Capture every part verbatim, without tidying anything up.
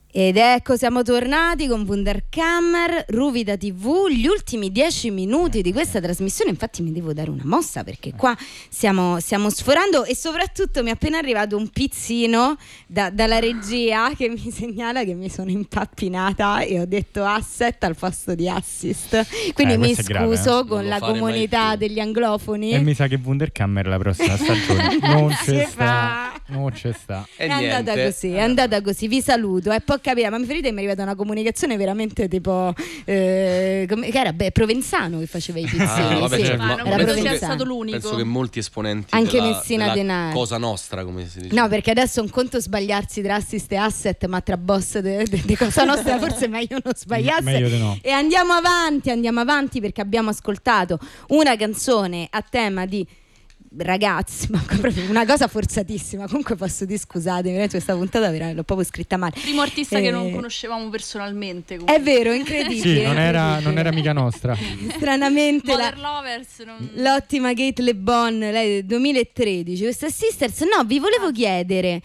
Ed ecco, siamo tornati con Wunderkammer, Ruvida tivù, gli ultimi dieci minuti di questa trasmissione. Infatti mi devo dare una mossa perché qua stiamo, stiamo sforando, e soprattutto mi è appena arrivato un pizzino da, dalla regia che mi segnala che mi sono impappinata e ho detto asset al posto di assist, quindi eh, mi scuso grave, eh? con la comunità degli anglofoni. E mi sa che Wunderkammer la prossima stagione non ci sta, fa. non ci sta. È andata così, è andata così, vi saluto e poi capire, ma mi ferite, mi è arrivata una comunicazione veramente tipo eh, come, che era beh, Provenzano che faceva i pizzini. Ah, vabbè, sì. certo, Ma ma era penso Provenzano. che, stato l'unico. Penso che molti esponenti anche della, Messina della Denaro, Cosa Nostra, come si dice. No, perché adesso è un conto sbagliarsi tra assist e asset, ma tra boss di Cosa Nostra forse è meglio non sbagliarsi. Meglio di no. E andiamo avanti, andiamo avanti perché abbiamo ascoltato una canzone a tema di ragazzi, ma proprio una cosa forzatissima. Comunque posso dire, scusatemi, questa puntata l'ho proprio scritta male. Primo artista eh, che non conoscevamo personalmente. Comunque. È vero, incredibile. Sì, non era, non era mica nostra. Stranamente la, Lovers, non... l'ottima Kate Le Bon, lei del duemilatredici, questa Sisters. No, vi volevo chiedere,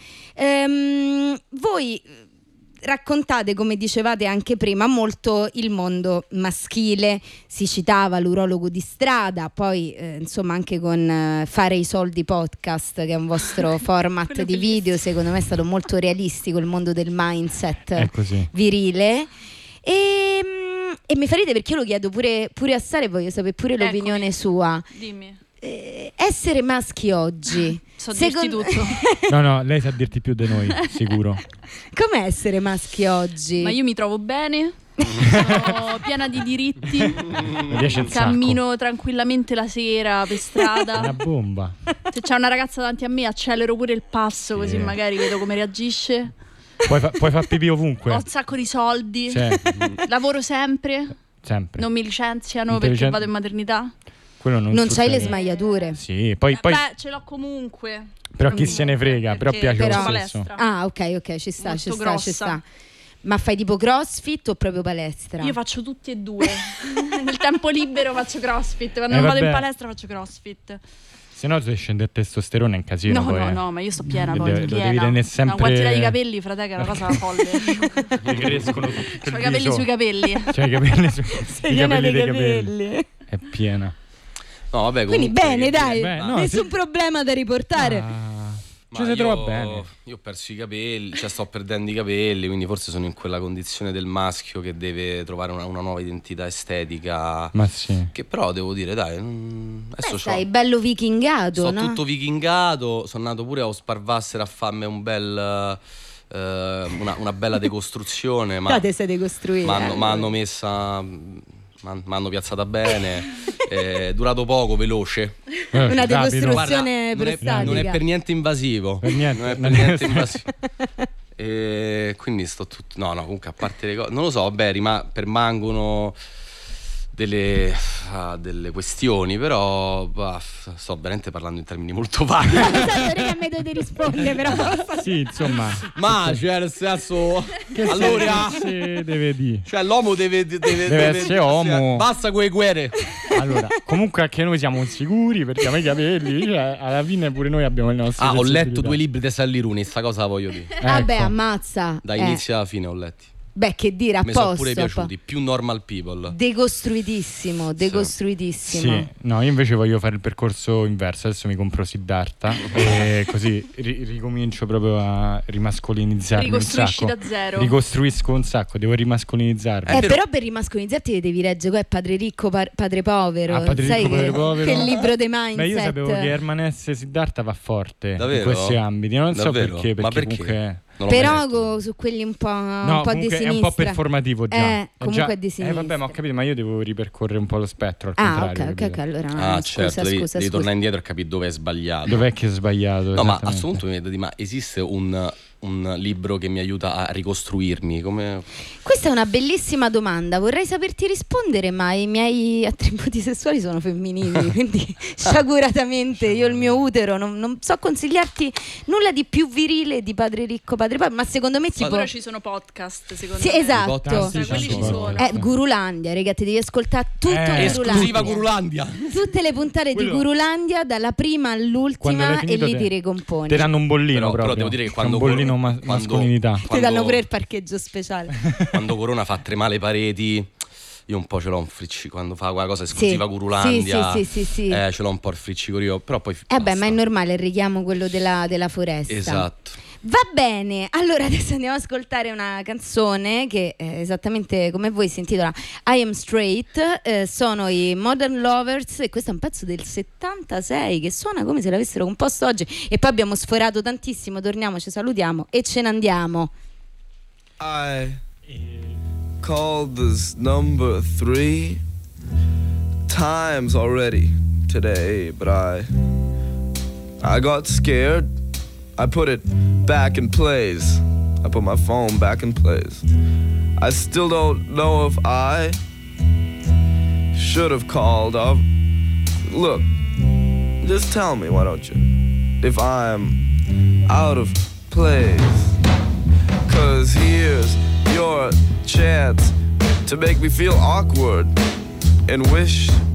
ehm, voi raccontate, come dicevate anche prima, molto il mondo maschile, si citava l'urologo di strada, poi eh, insomma anche con eh, Fare i soldi podcast, che è un vostro format di video, secondo me è stato molto realistico il mondo del mindset virile. E, e mi farete, perché io lo chiedo pure, pure a Sara e voglio sapere pure Eccomi. l'opinione sua. Dimmi. Eh, essere maschi oggi, so secondo... dirti tutto. No, no, lei sa dirti più di noi, sicuro. Com'è essere maschi oggi? Ma io mi trovo bene, sono piena di diritti, cammino sacco. tranquillamente la sera per strada. Una bomba. Se c'è una ragazza davanti a me accelero pure il passo, sì. così magari vedo come reagisce. Puoi, fa- puoi far pipì ovunque. Ho un sacco di soldi, cioè. lavoro sempre, sempre. Non mi licenziano perché vado in maternità. Non, non c'hai le smagliature? Sì, poi, poi... Beh, ce l'ho comunque. Però chi se ne frega, però piace però... lo stesso. Ah, ok, ok, ci sta, Molto ci sta, grossa. ci sta. Ma fai tipo CrossFit o proprio palestra? Io faccio tutti e due. Nel tempo libero faccio CrossFit, quando eh, non vabbè. vado in palestra faccio CrossFit. Se no se scende il testosterone è un casino. No, poi, no, eh. no, ma io sto piena Lo poi, devi, piena. lo devi tenere sempre... Una quantità di capelli, frate, che è una cosa folle. Mi crescono tutti. C'ho i capelli sui capelli. C'ho i capelli sui Sei piena dei capelli. capelli. È piena. No, vabbè, quindi bene, che... dai, beh, no, nessun sì. problema da riportare. Ah, Ma ci si io, trova bene. Io ho perso i capelli, cioè sto perdendo i capelli, quindi forse sono in quella condizione del maschio che deve trovare una, una nuova identità estetica. Ma sì. Che però devo dire, dai, adesso Beh, sei bello vichingato, sto no? tutto vichingato, sono nato pure a Osparvassera a farmi un bel... Uh, una, una bella decostruzione. Ma te sei decostruita. Mi hanno messa... mi hanno piazzata bene, è durato poco, veloce. Eh, una decostruzione Guarda, prostatica. Non è, non è per niente invasivo. Per niente. Non è per niente invasivo. E quindi sto tutto... No, no, comunque a parte le cose... Non lo so, vabbè, rima... permangono delle, ah, delle questioni, però bah, sto veramente parlando in termini molto vaghi. A me dovete rispondere, però. Sì, insomma. Ma cioè nel senso che allora si deve dire, cioè l'uomo deve deve, deve, deve essere uomo. Basta con le guerre. Allora, comunque anche noi siamo insicuri, perdiamo i capelli, cioè alla fine pure noi abbiamo il nostro. Ah, ho letto due libri di Sally Rooney, sta cosa la voglio dire. Ecco. Vabbè, ammazza. Da eh. inizio alla fine ho letti. Beh, che dire, a mi posto. Mi sono pure piaciuti, più normal people. Decostruitissimo, decostruitissimo. Sì, no, io invece voglio fare il percorso inverso. Adesso mi compro Siddhartha e così ri- ricomincio proprio a rimascolinizzarmi un sacco. Ricostruisci da zero. Ricostruisco un sacco, devo rimascolinizzarmi. Eh, però per rimascolinizzarti devi leggere qua è Padre Ricco, par- Padre Povero. Ah, Padre Sai Ricco, che, Padre Povero. che libro dei mindset. Beh, io sapevo che Herman S. Siddhartha va forte. Davvero? In questi ambiti. Non so Davvero? perché, perché, Ma perché? comunque... Però go, su quelli un po', no, un po' di sinistra. è un po' performativo già. Eh, comunque già, è di sinistra. Eh vabbè, ma ho capito, ma io devo ripercorrere un po' lo spettro, al ah, contrario. ok, ok, ok, allora ah, scusa, certo, devi, scusa, devi scusa. tornare indietro e capire dove è sbagliato. Dov'è che è sbagliato? No, ma a questo punto mi vedo di ma esiste un, un libro che mi aiuta a ricostruirmi? Come... Questa è una bellissima domanda, vorrei saperti rispondere, ma i miei attributi sessuali sono femminili, quindi sciaguratamente io il mio utero non, non so consigliarti nulla di più virile di Padre Ricco, Padre Povero, ma secondo me tipo... Ora ci sono podcast, secondo sì, me. esatto. Cioè, quelli ci sono. Eh, Gurulandia, ragazzi, devi ascoltare tutto Eh, Gurulandia. Esclusiva Gurulandia. Tutte le puntate Quello... di Gurulandia dalla prima all'ultima e lì te, ti ricomponi. Ti danno un bollino però, proprio. però devo dire che C'è quando un bollino Ripristino ma- Quando- mascolinità. Ti quando- danno pure il parcheggio speciale. Quando Corona fa tremare le pareti, io un po' ce l'ho un friccico. Quando fa quella cosa esclusiva Sì, Gurulandia, sì, sì, sì, sì, sì. Eh, ce l'ho un po' il friccico io. Però poi Eh beh, basta. ma è normale il richiamo quello della, della foresta. Esatto. Va bene, allora adesso andiamo ad ascoltare una canzone che eh, esattamente come voi si intitola I Am Straight, eh, sono i Modern Lovers e questo è un pezzo del settantasei che suona come se l'avessero composto oggi e poi abbiamo sforato tantissimo, torniamo, ci salutiamo e ce ne andiamo. I called this number three times already today, but I I got scared. I put it back in place. I put my phone back in place. I still don't know if I should have called up. Look, just tell me, why don't you, if I'm out of place. Cause here's your chance to make me feel awkward and wish